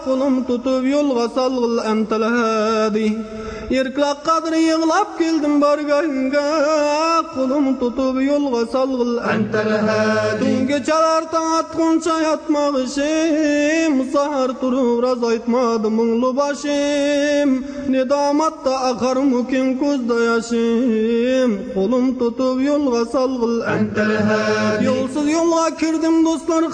Kulum tutup yolga salgıl entel hadi. Yerklak kadri yığlap geldim bargayga. Kulum tutup yolga salgıl entel hadi. Tun geçalar taң atkunça yatmak işim. Sahar turup raz aytmadı muңlu başım. Nedamatta akar mukim kuzda yaşım. Kulum tutup yolga salgıl entel hadi. Yolsuz yolga kirdim dostlar